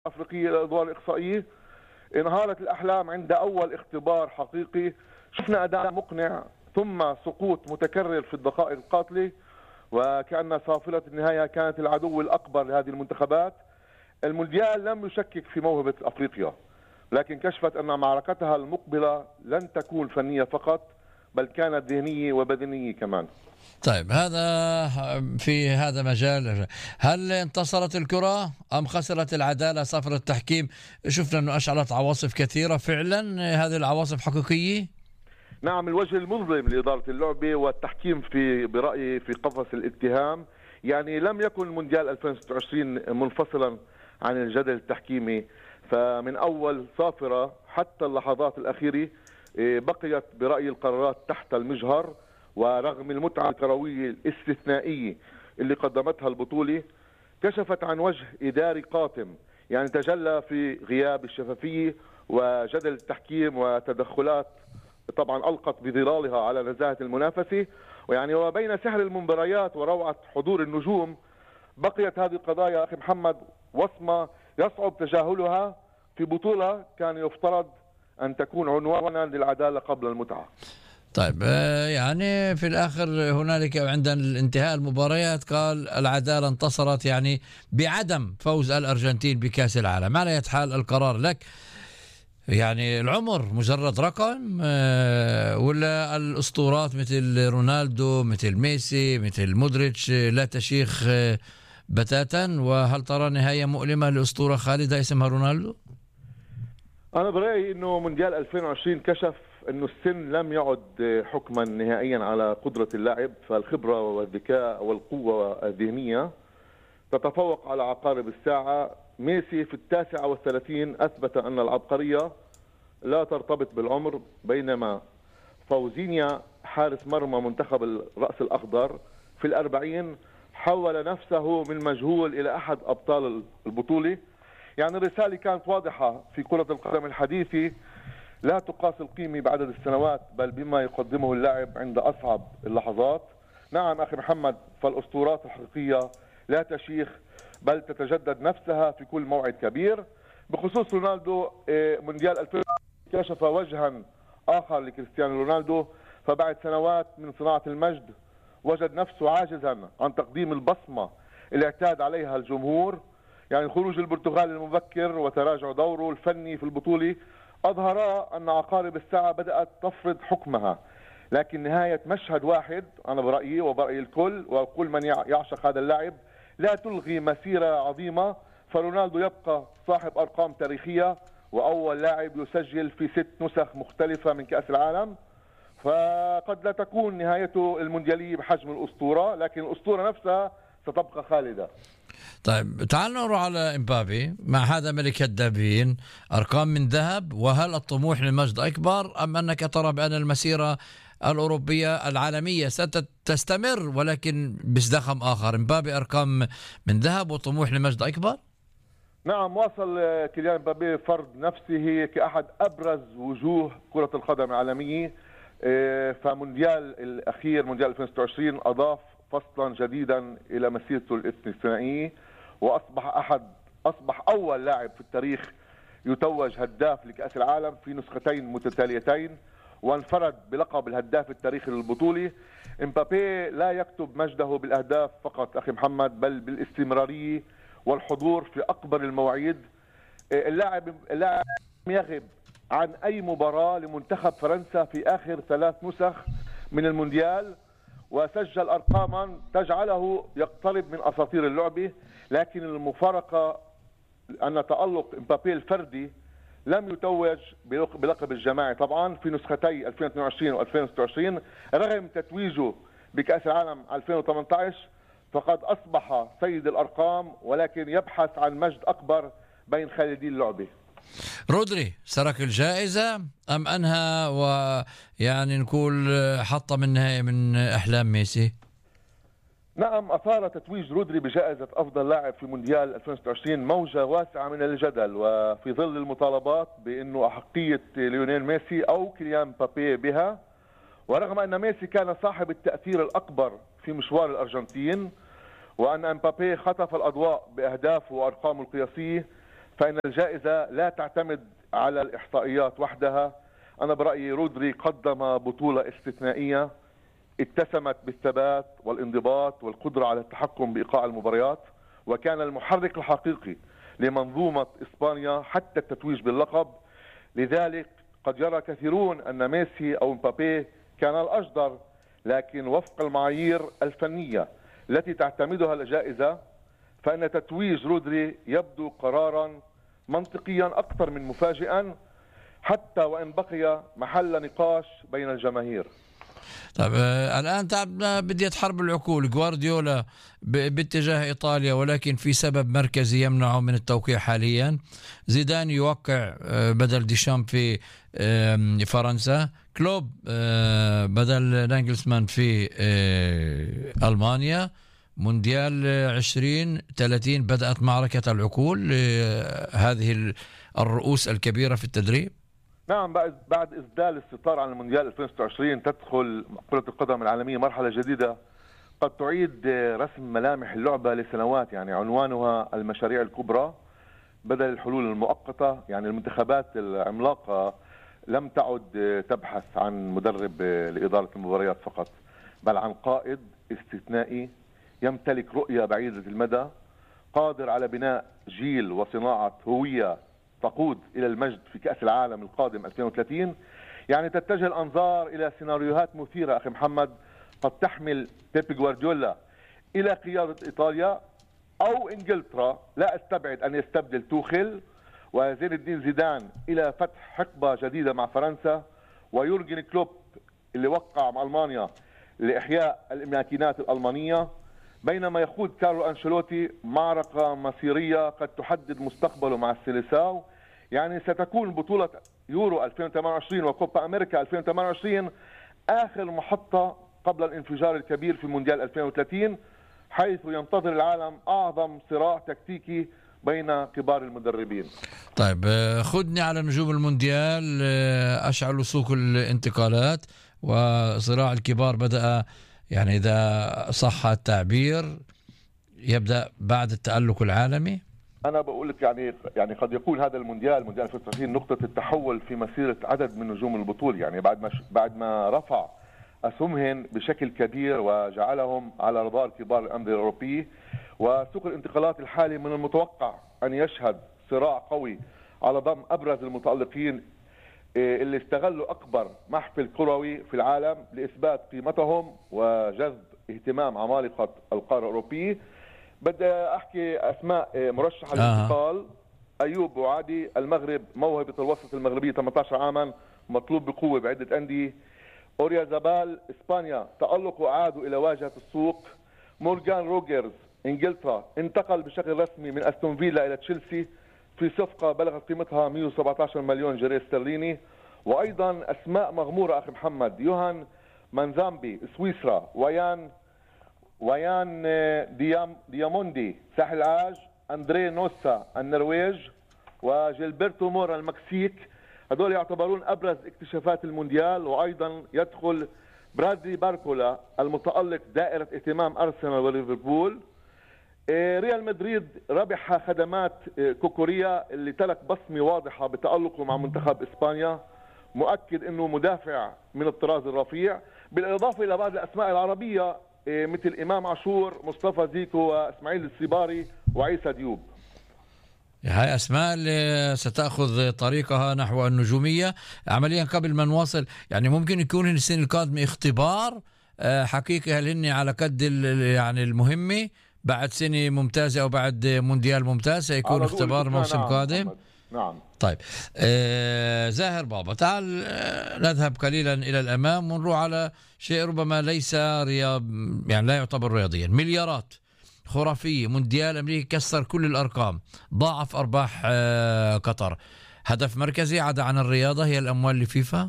الأفريقية للأدوار الإقصائية. انهارت الأحلام عند أول اختبار حقيقي، شفنا أداء مقنع ثم سقوط متكرر في الدقائق القاتلة، وكأن صافرة النهاية كانت العدو الأكبر لهذه المنتخبات. المونديال لم يشكك في موهبة أفريقيا، لكن كشفت أن معركتها المقبلة لن تكون فنية فقط، بل كانت ذهنية وبدنية كمان. طيب، هذا في هذا مجال. هل انتصرت الكرة أم خسرت العدالة صفر التحكيم؟ شفنا أنه أشعلت عواصف كثيرة فعلا. هذه العواصف حقيقية؟ نعم، الوجه المظلم لإدارة اللعبة والتحكيم برأيي في قفص الاتهام. يعني لم يكن المونديال 2026 منفصلا عن الجدل التحكيمي، فمن أول صافرة حتى اللحظات الأخيرة بقيت برأيي القرارات تحت المجهر. ورغم المتعة الكروية الاستثنائية اللي قدمتها البطولة، كشفت عن وجه إداري قاتم، يعني تجلى في غياب الشفافية وجدل التحكيم وتدخلات طبعا ألقت بظلالها على نزاهة المنافسة. ويعني وبين سحر المباريات وروعة حضور النجوم، بقيت هذه القضايا أخي محمد وصمة يصعب تجاهلها في بطولة كان يفترض أن تكون عنوانا للعدالة قبل المتعة. طيب، يعني في الآخر هنالك عند انتهاء المباريات قال العدالة انتصرت، يعني بعدم فوز الأرجنتين بكأس العالم. على أي حال القرار لك. يعني العمر مجرد رقم، ولا الأسطورات مثل رونالدو مثل ميسي مثل مودريتش لا تشيخ بتاتا؟ وهل ترى نهاية مؤلمة لأسطورة خالدة اسمها رونالدو؟ أنا برأيي أنه مونديال 2020 كشف أنه السن لم يعد حكما نهائيا على قدرة اللاعب، فالخبرة والذكاء والقوة الذهنية تتفوق على عقارب الساعة. ميسي في 39 أثبت أن العبقرية لا ترتبط بالعمر، بينما فوزينيا حارس مرمى منتخب الرأس الأخضر في 40 حول نفسه من مجهول إلى أحد أبطال البطولة. يعني الرسالة كانت واضحة في كرة القدم الحديثة، لا تقاس القيمة بعدد السنوات بل بما يقدمه اللاعب عند أصعب اللحظات. نعم أخي محمد، فالأسطورات الحقيقية لا تشيخ بل تتجدد نفسها في كل موعد كبير. بخصوص رونالدو، مونديال 2000 كشف وجها آخر لكريستيانو رونالدو، فبعد سنوات من صناعة المجد وجد نفسه عاجزا عن تقديم البصمة اللي اعتاد عليها الجمهور. يعني خروج البرتغال المبكر وتراجع دوره الفني في البطولة أظهرا أن عقارب الساعة بدأت تفرض حكمها. لكن نهاية مشهد واحد أنا برأيي وبرأي الكل وكل من يعشق هذا اللاعب لا تلغي مسيرة عظيمة. فرونالدو يبقى صاحب أرقام تاريخية وأول لاعب يسجل في 6 نسخ مختلفة من كأس العالم. فقد لا تكون نهايته المونديالية بحجم الأسطورة، لكن الأسطورة نفسها ستبقى خالدة. طيب، تعال نروح على امبابي. مع هذا ملك الدابين، أرقام من ذهب. وهل الطموح للمجد أكبر أم أنك ترى بأن المسيرة الأوروبية العالمية ستستمر ولكن بزخم آخر؟ امبابي أرقام من ذهب وطموح لمجد أكبر. نعم، واصل كيليان مبابي فرض نفسه كأحد أبرز وجوه كرة القدم العالمية. فمونديال الأخير مونديال 2026 أضاف فصلا جديدا إلى مسيرته الاستثنائية، وأصبح أول لاعب في التاريخ يتوج هداف لكأس العالم في نسختين متتاليتين، وانفرد بلقب الهداف التاريخي للبطولة. امبابي لا يكتب مجده بالأهداف فقط أخي محمد، بل بالاستمرارية والحضور في أكبر المواعيد. اللاعب يغب عن أي مباراة لمنتخب فرنسا في آخر 3 نسخ من المونديال، وسجل أرقاما تجعله يقترب من أساطير اللعبة. لكن المفارقة أن تألق امبابي الفردي لم يتوج بلقب الجماعي طبعا في نسختي 2022 و2026 رغم تتويجه بكأس العالم 2018. فقد أصبح سيد الأرقام، ولكن يبحث عن مجد أكبر بين خالدي اللعبة. رودري سرق الجائزة أم أنها ويعني نقول حط منها من أحلام ميسي؟ نعم، أثار تتويج رودري بجائزة أفضل لاعب في مونديال 2026 موجة واسعة من الجدل، وفي ظل المطالبات بأنه أحقية ليونيل ميسي أو كيليان مبابي بها. ورغم أن ميسي كان صاحب التأثير الأكبر في مشوار الأرجنتين، وأن مبابي خطف الأضواء بأهدافه وأرقامه القياسية، فإن الجائزة لا تعتمد على الإحصائيات وحدها. أنا برأيي رودري قدم بطولة استثنائية اتسمت بالثبات والانضباط والقدرة على التحكم بإيقاع المباريات، وكان المحرك الحقيقي لمنظومة إسبانيا حتى التتويج باللقب. لذلك قد يرى كثيرون أن ميسي أو مبابي كان الأجدر، لكن وفق المعايير الفنية التي تعتمدها الجائزة فإن تتويج رودري يبدو قرارا منطقيا أكثر من مفاجئا، حتى وإن بقي محل نقاش بين الجماهير. طيب الآن بديت حرب العقول. جوارديولا باتجاه إيطاليا، ولكن في سبب مركزي يمنعه من التوقيع حاليا. زيدان يوقع بدل ديشامب في فرنسا. كلوب بدل ناغلسمان في ألمانيا. مونديال 2030 بدأت معركة العقول، هذه الرؤوس الكبيرة في التدريب. نعم، بعد إسدال الستار عن المونديال 2026 تدخل كرة القدم العالمية مرحلة جديدة قد تعيد رسم ملامح اللعبة لسنوات، يعني عنوانها المشاريع الكبرى بدل الحلول المؤقتة. يعني المنتخبات العملاقة لم تعد تبحث عن مدرب لإدارة المباريات فقط، بل عن قائد استثنائي يمتلك رؤية بعيدة المدى، قادر على بناء جيل وصناعة هوية تقود إلى المجد في كأس العالم القادم 2030. يعني تتجه الأنظار إلى سيناريوهات مثيرة أخي محمد، قد تحمل بيب جوارديولا إلى قيادة إيطاليا أو إنجلترا. لا أستبعد أن يستبدل توخيل وزين الدين زيدان إلى فتح حقبة جديدة مع فرنسا، ويورجن كلوب اللي وقع مع ألمانيا لإحياء الماكينات الألمانية، بينما يخوض كارلو أنشيلوتي معركة مصيرية قد تحدد مستقبله مع السيليساو. يعني ستكون بطولة يورو 2028 وكوبا أمريكا 2028 آخر محطة قبل الانفجار الكبير في مونديال 2030، حيث ينتظر العالم أعظم صراع تكتيكي بين كبار المدربين. طيب خدني على نجوم المونديال. أشعل سوق الانتقالات وصراع الكبار بدأ، يعني إذا صح التعبير، يبدأ بعد التألق العالمي. أنا بقول لك يعني قد يكون هذا مونديال 2030 نقطة التحول في مسيرة عدد من نجوم البطولة. يعني بعد ما رفع أسهمهم بشكل كبير وجعلهم على رادار كبار الأندية الأوروبية، وسوق الانتقالات الحالي من المتوقع أن يشهد صراع قوي على ضم أبرز المتألقين اللي استغلوا أكبر محفل كروي في العالم لإثبات قيمتهم وجذب اهتمام عمالقة القارة الأوروبية. بدي أحكي أسماء مرشحة للانتقال. أيوب بوعادي المغرب، موهبة الوسط المغربية 18 عاما، مطلوب بقوة بعدة أندية. أوريا زبال إسبانيا، تألق وعادوا إلى واجهة السوق. مورغان روجرز إنجلترا، انتقل بشكل رسمي من أستون فيلا إلى تشيلسي في صفقة بلغت قيمتها 117 مليون جنيه استرليني. وأيضا أسماء مغمورة أخي محمد، يوهان مانزامبي سويسرا، ويان دياموندي ساحل العاج، أندري نوسا النرويج، وجيلبرتو مورا المكسيك. هذول يعتبرون أبرز اكتشافات المونديال. وأيضا يدخل برادلي باركولا المتألق دائرة اهتمام أرسنال وليفربول. ريال مدريد ربح خدمات كوكوريا اللي ترك بصمة واضحة بتألقه مع منتخب إسبانيا، مؤكد أنه مدافع من الطراز الرفيع، بالإضافة إلى بعض الأسماء العربية مثل إمام عاشور، مصطفى زيكو، وإسماعيل السيباري، وعيسى ديوب. هاي أسماء اللي ستأخذ طريقها نحو النجومية عمليا. قبل ما نواصل، يعني ممكن يكون السنة القادمة اختبار حقيقي، هل هن على قد يعني المهمة بعد سنة ممتازة أو بعد مونديال ممتاز سيكون اختبار موسم قادم. نعم. طيب زاهر بابا، تعال نذهب قليلا إلى الأمام ونروح على شيء ربما ليس يعني لا يعتبر رياضيا. مليارات خرافية، مونديال أمريكا كسر كل الأرقام، ضاعف أرباح قطر. هدف مركزي عدا عن الرياضة هي الأموال لفيفا.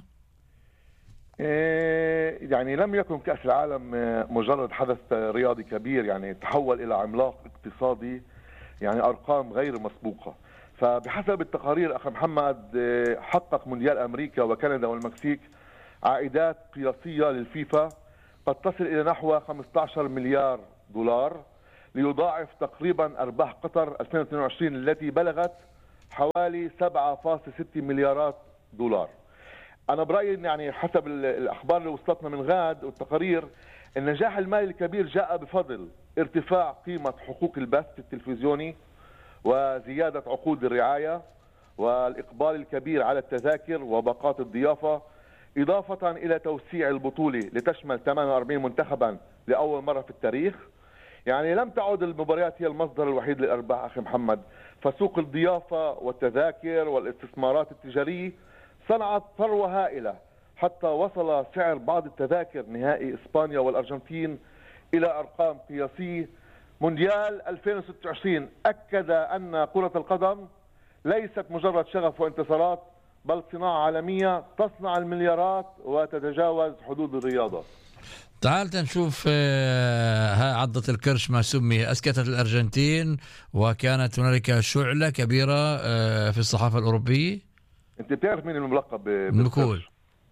يعني لم يكن كأس العالم مجرد حدث رياضي كبير، يعني تحول إلى عملاق اقتصادي، يعني أرقام غير مسبوقة. فبحسب التقارير أخي محمد، حقق مونديال أمريكا وكندا والمكسيك عائدات قياسية للفيفا قد تصل إلى نحو 15 مليار دولار، ليضاعف تقريبا أرباح قطر 2022 التي بلغت حوالي 7.6 مليارات دولار. أنا برأيي يعني حسب الأخبار اللي وصلتنا من غاد والتقارير، النجاح المالي الكبير جاء بفضل ارتفاع قيمة حقوق البث التلفزيوني وزيادة عقود الرعاية والإقبال الكبير على التذاكر وباقات الضيافة، إضافة إلى توسيع البطولة لتشمل 48 منتخبا لأول مرة في التاريخ. يعني لم تعد المباريات هي المصدر الوحيد للأرباح أخي محمد، فسوق الضيافة والتذاكر والاستثمارات التجارية صنعت ثروة هائلة، حتى وصل سعر بعض التذاكر نهائي إسبانيا والأرجنتين إلى أرقام قياسية. مونديال 2026 أكد أن كرة القدم ليست مجرد شغف وانتصارات، بل صناعة عالمية تصنع المليارات وتتجاوز حدود الرياضة. تعال تنشوف هاي عضة الكرش ما سمي أسكتت الأرجنتين، وكانت هنالك شعلة كبيرة في الصحافة الأوروبية. أنت بتعرف مين الملقب بالكرش؟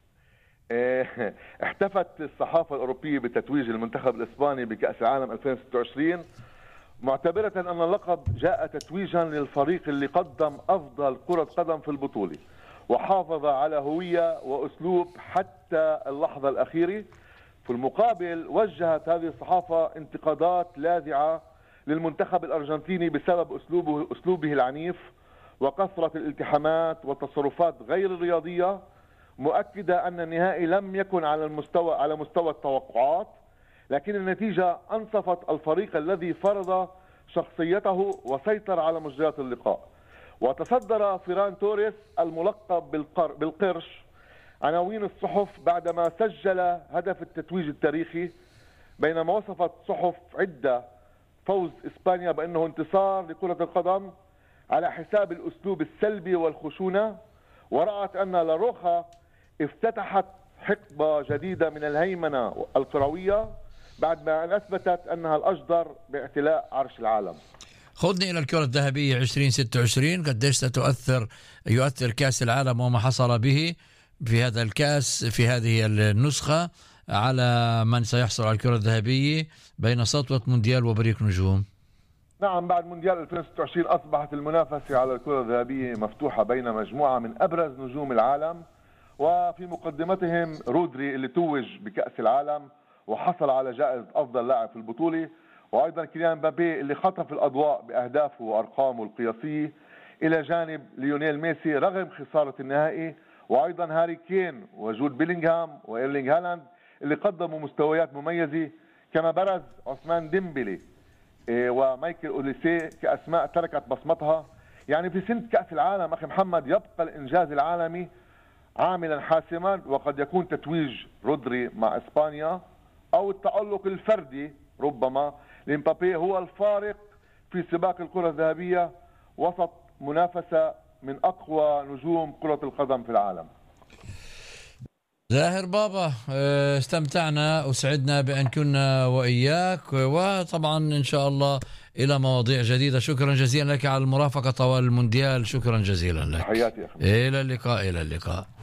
احتفت الصحافة الأوروبية بتتويج المنتخب الإسباني بكأس العالم 2026، معتبرة أن اللقب جاء تتويجا للفريق اللي قدم أفضل كرة قدم في البطولة وحافظ على هوية وأسلوب حتى اللحظة الأخيرة. في المقابل وجهت هذه الصحافة انتقادات لاذعة للمنتخب الأرجنتيني بسبب أسلوبه العنيف وكثرة الالتحامات والتصرفات غير الرياضية، مؤكدة أن النهائي لم يكن على مستوى التوقعات، لكن النتيجة أنصفت الفريق الذي فرض شخصيته وسيطر على مجريات اللقاء. وتصدر فيران توريس الملقب بالقرش عناوين الصحف بعدما سجل هدف التتويج التاريخي، بينما وصفت صحف عدة فوز إسبانيا بأنه انتصار لكرة القدم على حساب الأسلوب السلبي والخشونة، ورأت أن لاروخا افتتحت حقبة جديدة من الهيمنة الكروية بعد ما أن أثبتت أنها الأجدر باعتلاء عرش العالم. خذني إلى الكرة الذهبية 2026، قديش يؤثر كأس العالم وما حصل به في هذا الكأس في هذه النسخة على من سيحصل على الكرة الذهبية بين سطوة مونديال وبريق نجوم؟ نعم، بعد مونديال 2026 أصبحت المنافسة على الكرة الذهبية مفتوحة بين مجموعة من أبرز نجوم العالم، وفي مقدمتهم رودري اللي توج بكأس العالم وحصل على جائزة أفضل لاعب في البطولة، وأيضا كيليان مبابي اللي خطف الأضواء بأهدافه وأرقامه القياسية، إلى جانب ليونيل ميسي رغم خسارة النهائي، وأيضا هاري كين وجود بيلينغهام وإيرلينغ هالاند اللي قدموا مستويات مميزة، كما برز عثمان ديمبلي ومايكل أوليسي كأسماء تركت بصمتها. يعني في سنة كأس العالم أخي محمد يبقى الإنجاز العالمي عاملا حاسما، وقد يكون تتويج رودري مع إسبانيا أو التألق الفردي ربما لمبابي هو الفارق في سباق الكرة الذهبية وسط منافسة من أقوى نجوم كرة القدم في العالم. زاهر بابا، استمتعنا وسعدنا بأن كنا وإياك، وطبعا إن شاء الله إلى مواضيع جديدة. شكرا جزيلا لك على المرافقة طوال المونديال، شكرا جزيلا لك. حياتي أخي. إلى اللقاء.